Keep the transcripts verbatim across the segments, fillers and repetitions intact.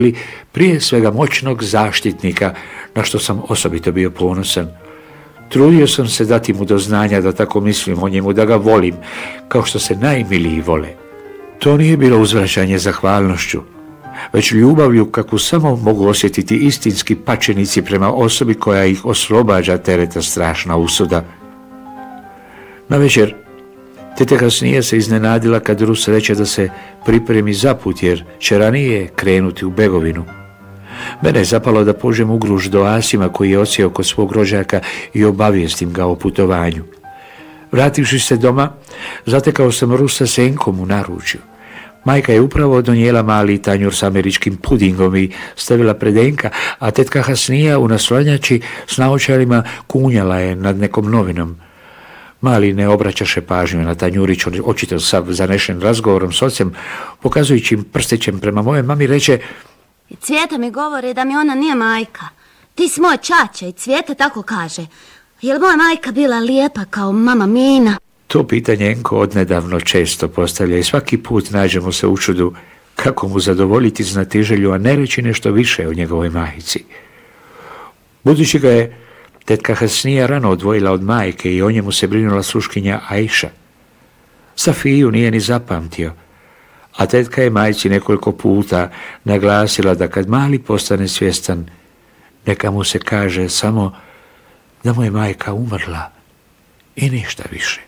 prije svega moćnog zaštitnika, na što sam osobito bio ponosan. Trudio sam se dati mu do znanja da tako mislim o njemu, da ga volim, kao što se najmiliji vole. To nije bilo uzvraćanje zahvalnošću, već ljubavlju kakvu samo mogu osjetiti istinski pačenici prema osobi koja ih oslobađa tereta strašna usuda. Navečer, tete kasnije se iznenadila kad Rus reče da se pripremi za put, jer će ranije krenuti u Begovinu. Mene je zapalo da pođem u Gruž do Asima, koji je odsjeo kod svog rođaka, i obavijestim ga o putovanju. Vrativši se doma, zatekao sam Rusa s Enkom u naručju. Majka je upravo donijela mali tanjur s američkim pudingom i stavila pred Enka, a tetka Hasnija u naslanjači s naočalima kunjala je nad nekom novinom. Mali ne obraćaše pažnju na tanjurić, očito sav zanešen razgovorom s ocem, pokazujući im prstećem prema moje mami, reče: I Cvijeta mi govore da mi ona nije majka. Ti si moj čača i Cvijeta tako kaže. Je li moja majka bila lijepa kao mama Mina? To pitanje Enko odnedavno često postavlja i svaki put nađemo se u čudu kako mu zadovoljiti znatiželju, a ne reći nešto više o njegovoj majici. Budući ga je tetka Hasnija rano odvojila od majke i o njemu se brinula sluškinja Ajša, Safiju nije ni zapamtio, a tetka je majci nekoliko puta naglasila da kad mali postane svjestan, neka mu se kaže samo da mu je majka umrla i ništa više.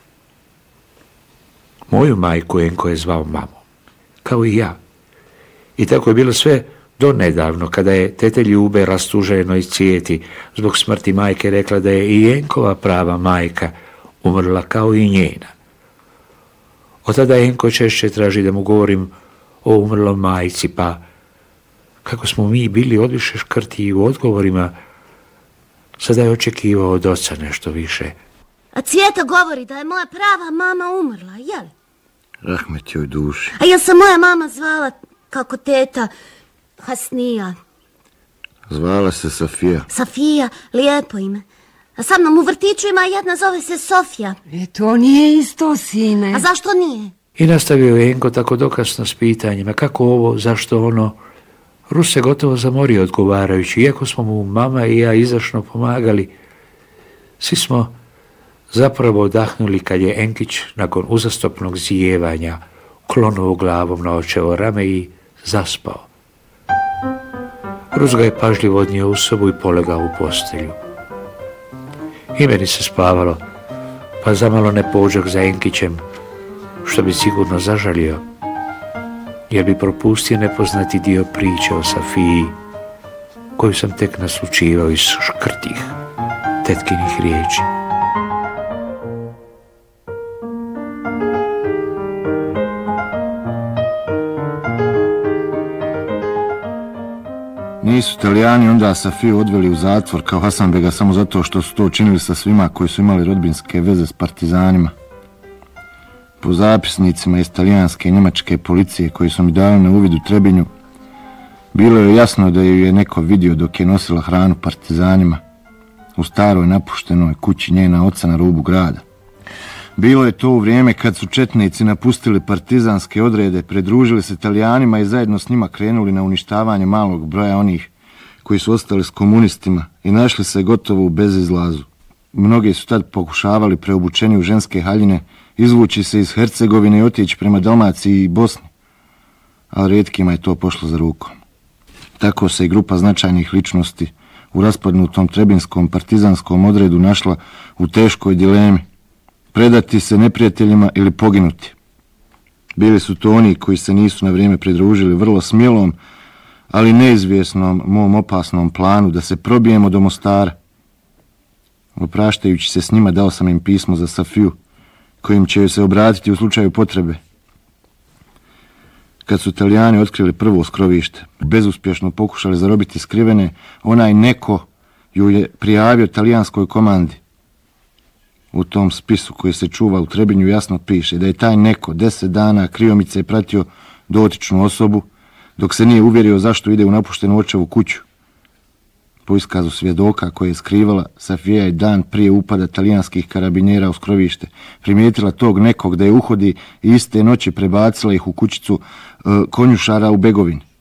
Moju majku Enko je zvao mamom, kao i ja. I tako je bilo sve do nedavno, kada je tete Ljube rastuženoj Cvijeti zbog smrti majke rekla da je i Enkova prava majka umrla kao i njena. Od tada Enko češće traži da mu govorim o umrlom majci, pa kako smo mi bili odviše škrti u odgovorima, sada je očekivao od oca nešto više. A Cvijeta govori da je moja prava mama umrla, jel? Rahmet joj duši. A ja sam moja mama zvala kako teta Hasnija. Zvala se Safija. Safija, lijepo ime. A sa mnom u vrtiću ima jedna, zove se Sofija. E, to nije isto, sine. A zašto nije? I nastavio je Enko tako dokasno s pitanjima, kako ovo, zašto ono. Rus se gotovo zamorio odgovarajući, iako smo mu mama i ja izašno pomagali. Svi smo zapravo odahnuli kad je Enkić nakon uzastopnog zijevanja klonuo glavom na očevo rame i zaspao. Rus ga je pažljivo odnio u sobu i polegao u postelju. I meni se spavalo, pa zamalo ne pođak za Enkićem, što bi sigurno zažalio, jer bi propustio nepoznati dio priče o Safiji, koju sam tek naslučivao iz škrtih tetkinih riječi. Nisu Italijani onda Safiju odveli u zatvor kao Hasanbega samo zato što su to učinili sa svima koji su imali rodbinske veze s partizanima. Po zapisnicima iz talijanske i njemačke policije koji su mi dali na uvid u Trebinju, bilo je jasno da ju je neko vidio dok je nosila hranu partizanima u staroj napuštenoj kući njena oca na rubu grada. Bilo je to u vrijeme kad su četnici napustili partizanske odrede, pridružili se Italijanima i zajedno s njima krenuli na uništavanje malog broja onih koji su ostali s komunistima i našli se gotovo u bezizlazu. Mnogi su tad pokušavali preobučeni u ženske haljine izvući se iz Hercegovine i otići prema Dalmaciji i Bosni, ali rijetkima je to pošlo za rukom. Tako se i grupa značajnih ličnosti u raspadnutom trebinskom partizanskom odredu našla u teškoj dilemi: predati se neprijateljima ili poginuti. Bili su to oni koji se nisu na vrijeme pridružili vrlo smjelom, ali neizvjesnom mom opasnom planu da se probijemo do Mostara. Opraštajući se s njima, dao sam im pismo za Safiju, kojim će se obratiti u slučaju potrebe. Kad su Italijani otkrili prvo skrovište, bezuspješno pokušali zarobiti skrivene, onaj neko ju je prijavio talijanskoj komandi. U tom spisu koji se čuva u Trebinju jasno piše da je taj neko deset dana kriomice pratio dotičnu osobu dok se nije uvjerio zašto ide u napuštenu očevu kuću. Po iskazu svjedoka koje je skrivala, Safija je dan prije upada talijanskih karabinjera u skrovište primijetila tog nekog da je uhodi i iste noći prebacila ih u kućicu e, konjušara u Begovini.